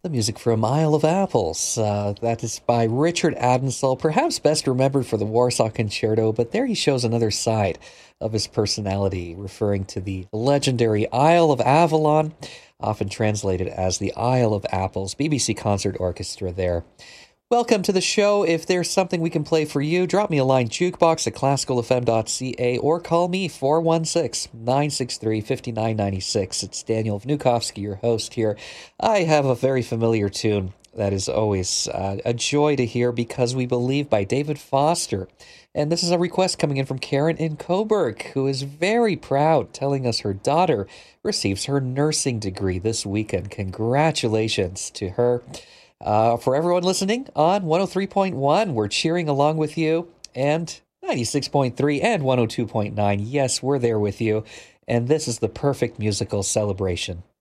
The music from Isle of Apples. That is by Richard Adensel, perhaps best remembered for the Warsaw Concerto, but there he shows another side of his personality, referring to the legendary Isle of Avalon, often translated as the Isle of Apples, BBC Concert Orchestra there. Welcome to the show. If there's something we can play for you, drop me a line, jukebox at classicalfm.ca, or call me, 416-963-5996. It's Daniel Vnukovsky, your host here. I have a very familiar tune that is always a joy to hear, Because We Believe by David Foster. And this is a request coming in from Karen in Coburg, who is very proud, telling us her daughter receives her nursing degree this weekend. Congratulations to her. For everyone listening on 103.1, we're cheering along with you, and 96.3 and 102.9. Yes, we're there with you, and this is the perfect musical celebration.